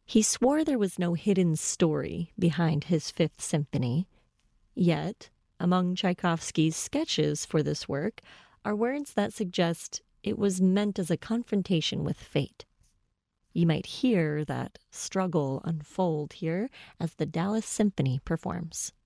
He swore there was no hidden story behind his Fifth Symphony. Yet, among Tchaikovsky's sketches for this work are words that suggest it was meant as a confrontation with fate. You might hear that struggle unfold here as the Dallas Symphony performs.